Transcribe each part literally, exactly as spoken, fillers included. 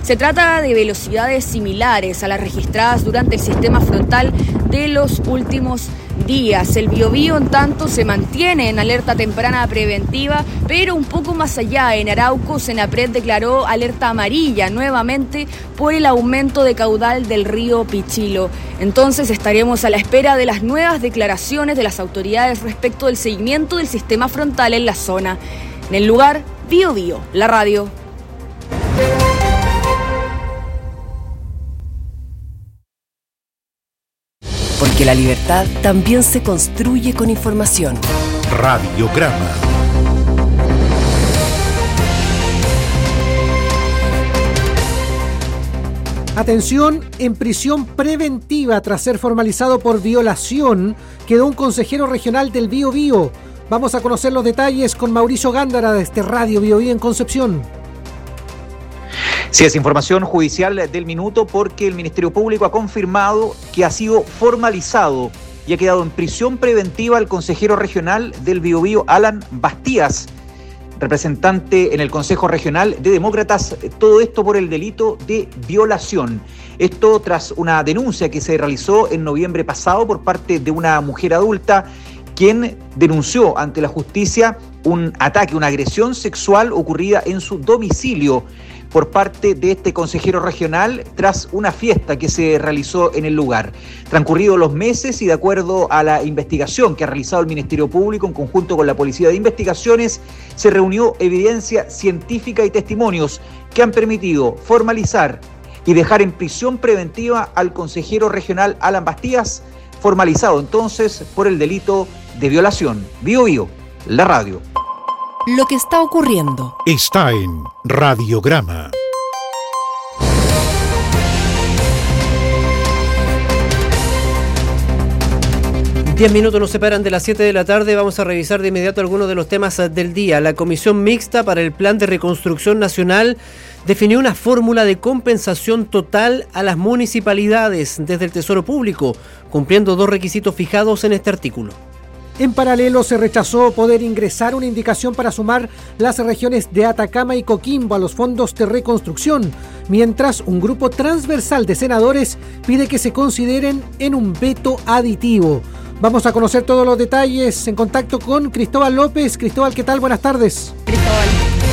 Se trata de velocidades similares a las registradas durante el sistema frontal de los últimos días. El Biobío, en tanto, se mantiene en alerta temprana preventiva, pero un poco más allá, en Arauco, Senapred declaró alerta amarilla nuevamente por el aumento de caudal del río Pichilo. Entonces estaremos a la espera de las nuevas declaraciones de las autoridades respecto del seguimiento del sistema frontal en la zona. En el lugar, Biobío, la radio. Porque la libertad también se construye con información. Radiograma. Atención, en prisión preventiva tras ser formalizado por violación, quedó un consejero regional del Biobío. Vamos a conocer los detalles con Mauricio Gándara de este Radio Biobío en Concepción. Sí, es información judicial del minuto porque el Ministerio Público ha confirmado que ha sido formalizado y ha quedado en prisión preventiva el consejero regional del Biobío, Alan Bastías, representante en el Consejo Regional de Demócratas, todo esto por el delito de violación. Esto tras una denuncia que se realizó en noviembre pasado por parte de una mujer adulta, quien denunció ante la justicia un ataque, una agresión sexual ocurrida en su domicilio por parte de este consejero regional tras una fiesta que se realizó en el lugar. Transcurridos los meses y de acuerdo a la investigación que ha realizado el Ministerio Público en conjunto con la Policía de Investigaciones, se reunió evidencia científica y testimonios que han permitido formalizar y dejar en prisión preventiva al consejero regional Alan Bastías, formalizado entonces por el delito de violación. Biobío, la radio. Lo que está ocurriendo está en Radiograma. Diez minutos nos separan de las siete de la tarde. Vamos a revisar de inmediato algunos de los temas del día. La Comisión Mixta para el Plan de Reconstrucción Nacional definió una fórmula de compensación total a las municipalidades desde el Tesoro Público, cumpliendo dos requisitos fijados en este artículo. En paralelo, se rechazó poder ingresar una indicación para sumar las regiones de Atacama y Coquimbo a los fondos de reconstrucción, mientras un grupo transversal de senadores pide que se consideren en un veto aditivo. Vamos a conocer todos los detalles en contacto con Cristóbal López. Cristóbal, ¿qué tal? Buenas tardes. Cristóbal.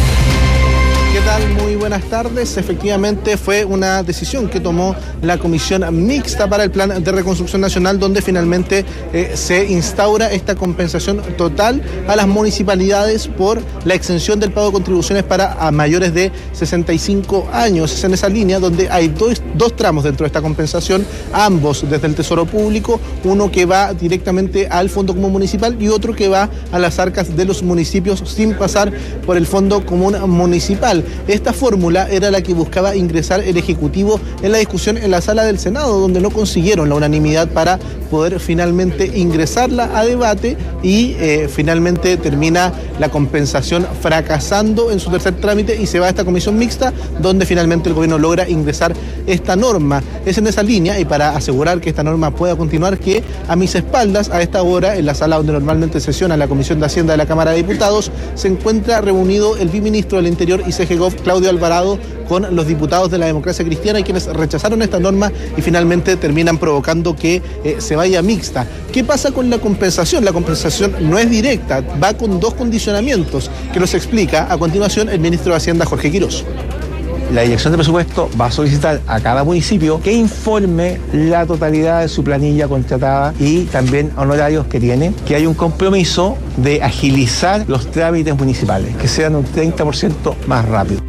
¿Qué tal? Muy buenas tardes. Efectivamente fue una decisión que tomó la Comisión Mixta para el Plan de Reconstrucción Nacional, donde finalmente eh, se instaura esta compensación total a las municipalidades por la exención del pago de contribuciones para a mayores de sesenta y cinco años. Es en esa línea donde hay dos, dos tramos dentro de esta compensación, ambos desde el Tesoro Público, uno que va directamente al Fondo Común Municipal y otro que va a las arcas de los municipios sin pasar por el Fondo Común Municipal. Esta fórmula era la que buscaba ingresar el Ejecutivo en la discusión en la sala del Senado, donde no consiguieron la unanimidad para poder finalmente ingresarla a debate y eh, finalmente termina la compensación fracasando en su tercer trámite y se va a esta comisión mixta, donde finalmente el gobierno logra ingresar esta norma. Es en esa línea, y para asegurar que esta norma pueda continuar, que a mis espaldas, a esta hora, en la sala donde normalmente sesiona la Comisión de Hacienda de la Cámara de Diputados, se encuentra reunido el viceministro del Interior y C G Gov, Claudio Alvarado, con los diputados de la Democracia Cristiana, y quienes rechazaron esta norma y finalmente terminan provocando que eh, se vaya mixta. ¿Qué pasa con la compensación? La compensación no es directa, va con dos condicionamientos que nos explica a continuación el ministro de Hacienda, Jorge Quirós. La Dirección de Presupuesto va a solicitar a cada municipio que informe la totalidad de su planilla contratada y también honorarios que tiene, que hay un compromiso de agilizar los trámites municipales, que sean un treinta por ciento más rápido.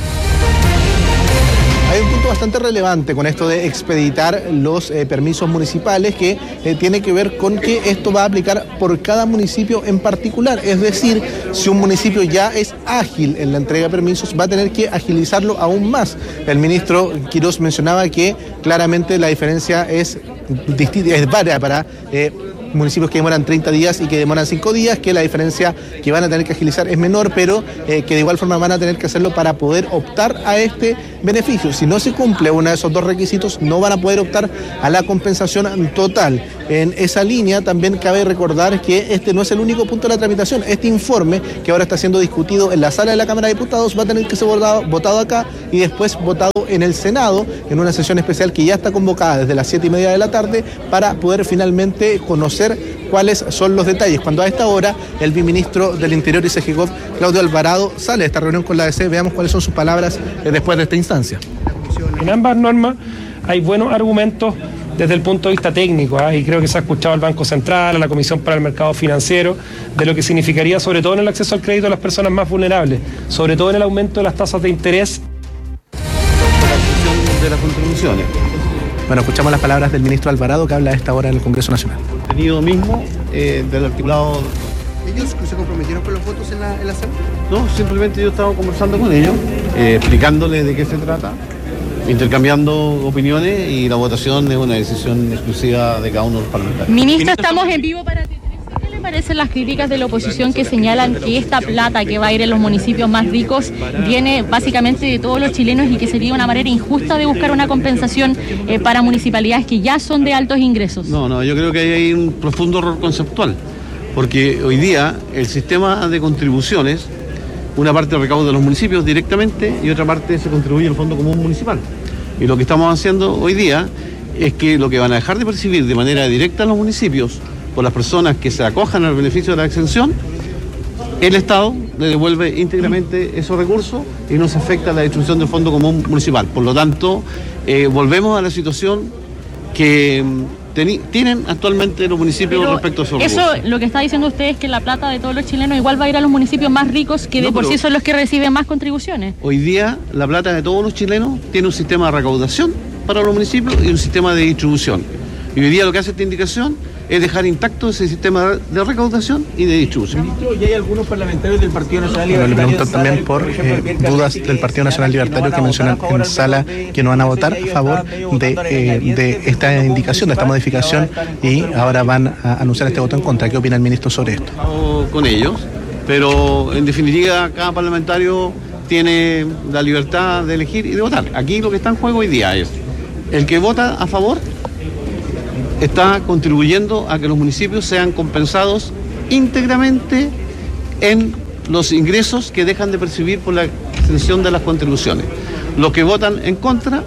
Hay un punto bastante relevante con esto de expeditar los eh, permisos municipales, que eh, tiene que ver con que esto va a aplicar por cada municipio en particular. Es decir, si un municipio ya es ágil en la entrega de permisos, va a tener que agilizarlo aún más. El ministro Quirós mencionaba que claramente la diferencia es distinta, es varia para eh, municipios que demoran treinta días y que demoran cinco días, que la diferencia que van a tener que agilizar es menor, pero eh, que de igual forma van a tener que hacerlo para poder optar a este beneficio. Si no se cumple uno de esos dos requisitos, no van a poder optar a la compensación total. en esa línea, también cabe recordar que este no es el único punto de la tramitación. Este informe, que ahora está siendo discutido en la sala de la Cámara de Diputados, va a tener que ser votado, votado acá y después votado en el Senado, en una sesión especial que ya está convocada desde las siete y media de la tarde para poder finalmente conocer cuáles son los detalles. Cuando a esta hora el viceministro del Interior y SEGECOF, Claudio Alvarado, sale de esta reunión con la A D C, veamos cuáles son sus palabras después de esta instancia. En ambas normas hay buenos argumentos desde el punto de vista técnico, ¿eh? y creo que se ha escuchado al Banco Central, a la Comisión para el Mercado Financiero, de lo que significaría sobre todo en el acceso al crédito de las personas más vulnerables, sobre todo en el aumento de las tasas de interés. De las contribuciones. Bueno, escuchamos las palabras del ministro Alvarado, que habla a esta hora en el Congreso Nacional. El contenido mismo eh, del articulado. ¿Ellos se comprometieron con los votos en la, en la sala? No, simplemente yo estaba conversando con ellos, eh, explicándoles de qué se trata, intercambiando opiniones, y la votación es una decisión exclusiva de cada uno de los parlamentarios. Ministro, estamos en vivo para... ¿Qué le parecen las críticas de la oposición que señalan que esta plata que va a ir en los municipios más ricos viene básicamente de todos los chilenos y que sería una manera injusta de buscar una compensación eh, para municipalidades que ya son de altos ingresos? No, no, yo creo que hay un profundo error conceptual, porque hoy día el sistema de contribuciones, una parte recauda de los municipios directamente y otra parte se contribuye al Fondo Común Municipal. Y lo que estamos haciendo hoy día es que lo que van a dejar de percibir de manera directa en los municipios por las personas que se acojan al beneficio de la exención, el Estado le devuelve íntegramente esos recursos y no se afecta la distribución del Fondo Común Municipal. Por lo tanto, eh, volvemos a la situación que teni- tienen actualmente los municipios pero respecto a esos eso, recursos. Eso, lo que está diciendo usted es que la plata de todos los chilenos igual va a ir a los municipios más ricos, que de no, por sí son los que reciben más contribuciones. Hoy día, la plata de todos los chilenos tiene un sistema de recaudación para los municipios y un sistema de distribución. Y hoy día lo que hace esta indicación es dejar intacto ese sistema de recaudación y de distribución. ¿Y hay algunos parlamentarios del Partido Nacional Libertario? Bueno, le preguntan también por eh, dudas del Partido Nacional Libertario que mencionan en sala que no van a votar a favor de, eh, de esta indicación, de esta modificación, y ahora van a anunciar este voto en contra. ¿Qué opina el ministro sobre esto? Con ellos, pero en definitiva cada parlamentario tiene la libertad de elegir y de votar. Aquí lo que está en juego hoy día es el que vota a favor está contribuyendo a que los municipios sean compensados íntegramente en los ingresos que dejan de percibir por la exención de las contribuciones. Los que votan en contra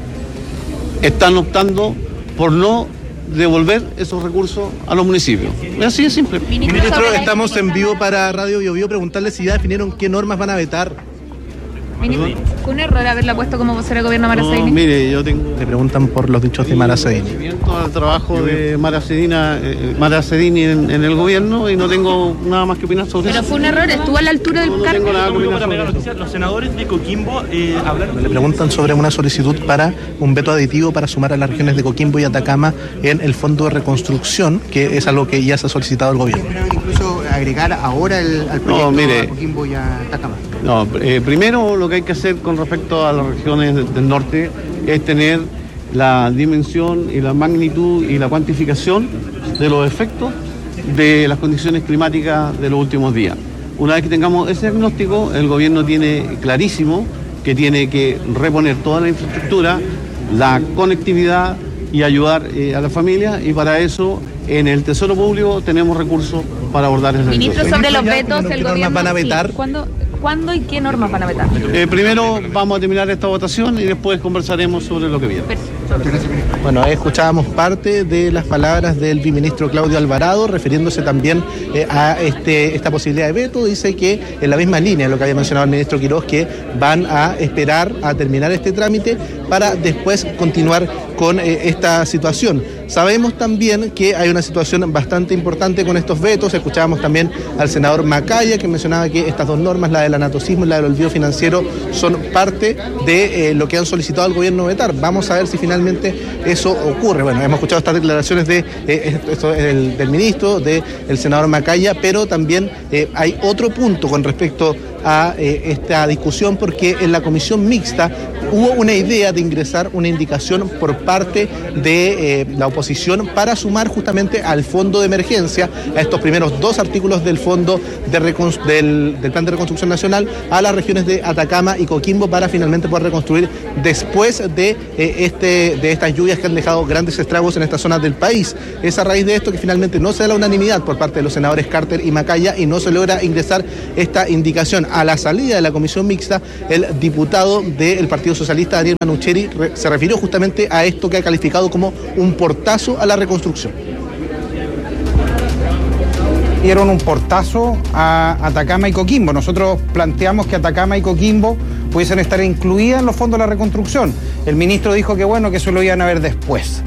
están optando por no devolver esos recursos a los municipios. Así de simple. Ministro, estamos en vivo para Radio Bio Bio, preguntarle si ya definieron qué normas van a vetar. Ministro, ¿fue un error haberla puesto como vocera de gobierno a Mara Cedini? No, mire, yo tengo... Le preguntan por los dichos de Mara Cedini. Al trabajo de Mara Cedini, eh, Mara Cedini en, en el gobierno, y no tengo nada más que opinar sobre ¿Pero eso. fue un error? ¿Estuvo a la altura del no, no cargo? tengo nada que opinar sobre eso. Los senadores de Coquimbo eh, hablaron... Le preguntan sobre una solicitud para un veto aditivo para sumar a las regiones de Coquimbo y Atacama en el Fondo de Reconstrucción, que es algo que ya se ha solicitado al gobierno. Incluso agregar ahora el, al proyecto no, mire, a Coquimbo y a Atacama. No, eh, primero lo que hay que hacer con respecto a las regiones del norte es tener la dimensión y la magnitud y la cuantificación de los efectos de las condiciones climáticas de los últimos días. Una vez que tengamos ese diagnóstico, el gobierno tiene clarísimo que tiene que reponer toda la infraestructura, la conectividad y ayudar eh, a las familias, y para eso en el Tesoro Público tenemos recursos para abordar esa Ministro, situación. sobre los vetos, el gobierno... van a vetar? Sí. ¿Cuándo, ¿Cuándo y qué normas van a vetar? Eh, primero vamos a terminar esta votación y después conversaremos sobre lo que viene. Bueno, escuchábamos parte de las palabras del viceministro Claudio Alvarado, refiriéndose también eh, a este, esta posibilidad de veto. Dice que en la misma línea de lo que había mencionado el ministro Quiroz, que van a esperar a terminar este trámite para después continuar con eh, esta situación. Sabemos también que hay una situación bastante importante con estos vetos. Escuchábamos también al senador Macaya, que mencionaba que estas dos normas, la del anatocismo y la del olvido financiero, son parte de eh, lo que han solicitado al gobierno vetar. Vamos a ver si finalmente eso ocurre. Bueno, hemos escuchado estas declaraciones de, eh, esto, del, del ministro, del senador Macaya, pero también eh, hay otro punto con respecto a eh, esta discusión porque en la comisión mixta hubo una idea de ingresar una indicación por parte de eh, la oposición para sumar justamente al fondo de emergencia, a estos primeros dos artículos del fondo de reconst- del, del plan de reconstrucción nacional, a las regiones de Atacama y Coquimbo para finalmente poder reconstruir después de, eh, este, de estas lluvias que han dejado grandes estragos en estas zonas del país. Es a raíz de esto que finalmente no se da la unanimidad por parte de los senadores Carter y Macaya y no se logra ingresar esta indicación. A la salida de la comisión mixta, el diputado del Partido Socialista, Daniel Manucheri, re- se refirió justamente a esto que ha calificado como un portazo a la reconstrucción. Dieron un portazo a Atacama y Coquimbo. Nosotros planteamos que Atacama y Coquimbo pudiesen estar incluidas en los fondos de la reconstrucción. El ministro dijo que bueno, que eso lo iban a ver después.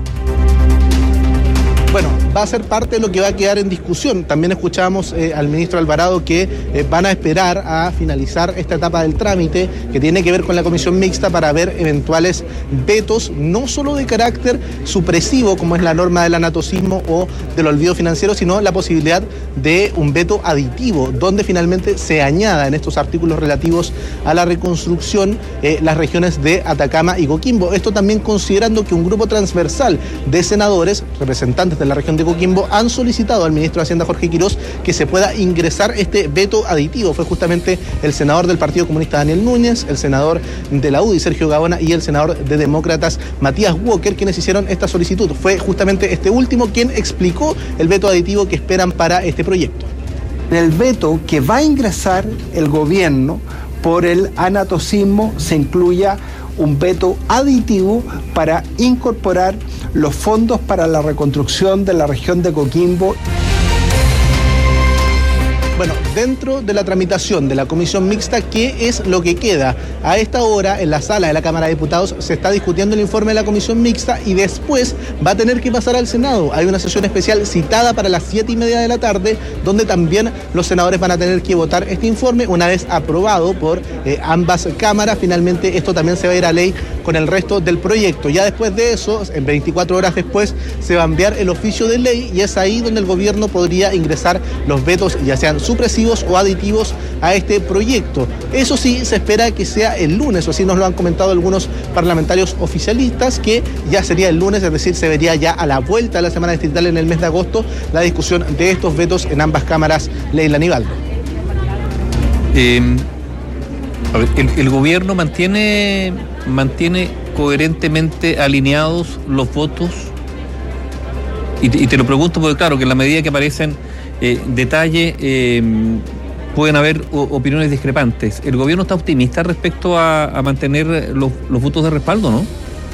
Bueno, va a ser parte de lo que va a quedar en discusión. También escuchábamos eh, al ministro Alvarado que eh, van a esperar a finalizar esta etapa del trámite que tiene que ver con la comisión mixta para ver eventuales vetos, no solo de carácter supresivo, como es la norma del anatocismo o del olvido financiero, sino la posibilidad de un veto aditivo, donde finalmente se añada en estos artículos relativos a la reconstrucción eh, las regiones de Atacama y Coquimbo. Esto también considerando que un grupo transversal de senadores, representantes de la región de Coquimbo, han solicitado al ministro de Hacienda, Jorge Quirós, que se pueda ingresar este veto aditivo. Fue justamente el senador del Partido Comunista, Daniel Núñez, el senador de la U D I, Sergio Gaona, y el senador de Demócratas, Matías Walker, quienes hicieron esta solicitud. Fue justamente este último quien explicó el veto aditivo que esperan para este proyecto. El veto que va a ingresar el gobierno por el anatocismo se incluya un veto aditivo para incorporar los fondos para la reconstrucción de la región de Coquimbo. Bueno, dentro de la tramitación de la comisión mixta, ¿qué es lo que queda? A esta hora, en la sala de la Cámara de Diputados, se está discutiendo el informe de la comisión mixta y después va a tener que pasar al Senado. Hay una sesión especial citada para las siete y media de la tarde, donde también los senadores van a tener que votar este informe. Una vez aprobado por eh, ambas cámaras, finalmente esto también se va a ir a ley con el resto del proyecto. Ya después de eso, en veinticuatro horas después, se va a enviar el oficio de ley y es ahí donde el gobierno podría ingresar los vetos, ya sean supresivos o aditivos a este proyecto. Eso sí, se espera que sea el lunes, o así nos lo han comentado algunos parlamentarios oficialistas, que ya sería el lunes, es decir, se vería ya a la vuelta de la semana distrital en el mes de agosto la discusión de estos vetos en ambas cámaras. Leila Nivaldo. Eh, a ver, el, el gobierno mantiene, mantiene coherentemente alineados los votos, y te, y te lo pregunto porque claro, que en la medida que aparecen Eh, detalle, eh, pueden haber o, opiniones discrepantes. ¿El gobierno está optimista respecto a, a mantener los, los votos de respaldo, no?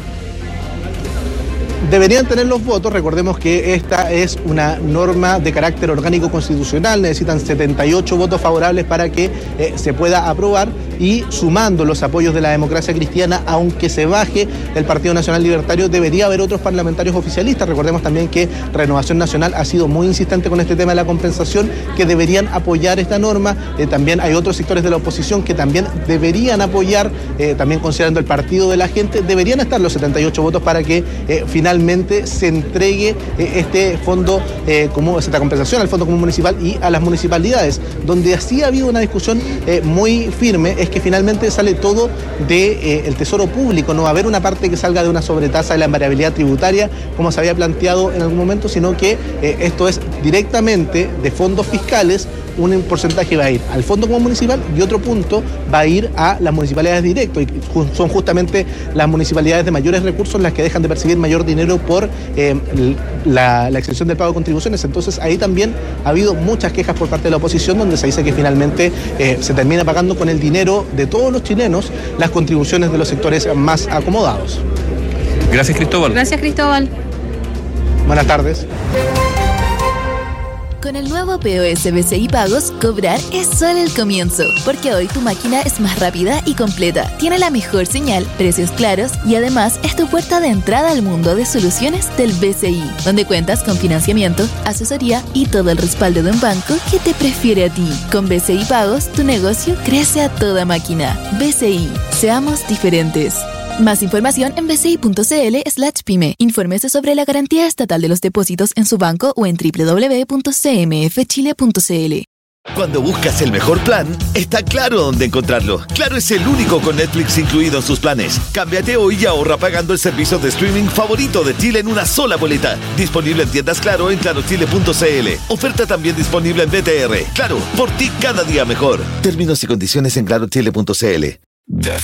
Deberían tener los votos. Recordemos que esta es una norma de carácter orgánico constitucional, necesitan setenta y ocho votos favorables para que eh, se pueda aprobar, y sumando los apoyos de la democracia cristiana, aunque se baje el Partido Nacional Libertario, debería haber otros parlamentarios oficialistas. Recordemos también que Renovación Nacional ha sido muy insistente con este tema de la compensación, que deberían apoyar esta norma. Eh, también hay otros sectores de la oposición que también deberían apoyar, eh, también considerando el partido de la gente, deberían estar los setenta y ocho votos para que eh, finalmente se entregue eh, este fondo eh, común, esta compensación al Fondo Común Municipal y a las municipalidades. Donde así ha habido una discusión eh, muy firme es que finalmente sale todo del de, eh, Tesoro Público. No va a haber una parte que salga de una sobretasa de la variabilidad tributaria, como se había planteado en algún momento, sino que eh, esto es directamente de fondos fiscales. Un porcentaje va a ir al Fondo Común Municipal y otro punto va a ir a las municipalidades directo, y son justamente las municipalidades de mayores recursos las que dejan de percibir mayor dinero por eh, la, la exención del pago de contribuciones. Entonces ahí también ha habido muchas quejas por parte de la oposición, donde se dice que finalmente eh, se termina pagando con el dinero de todos los chilenos las contribuciones de los sectores más acomodados. Gracias, Cristóbal. Gracias, Cristóbal. Buenas tardes. Con el nuevo P O S B C I Pagos, cobrar es solo el comienzo, porque hoy tu máquina es más rápida y completa, tiene la mejor señal, precios claros y además es tu puerta de entrada al mundo de soluciones del B C I, donde cuentas con financiamiento, asesoría y todo el respaldo de un banco que te prefiere a ti. Con B C I Pagos, tu negocio crece a toda máquina. B C I, seamos diferentes. Más información en bci.cl slash pyme. Infórmese sobre la garantía estatal de los depósitos en su banco o en doble u doble u doble u punto c m f chile punto c l. Cuando buscas el mejor plan, está claro dónde encontrarlo. Claro es el único con Netflix incluido en sus planes. Cámbiate hoy y ahorra pagando el servicio de streaming favorito de Chile en una sola boleta. Disponible en tiendas Claro en claro chile punto c l. Oferta también disponible en B T R. Claro, por ti cada día mejor. Términos y condiciones en claro chile punto c l.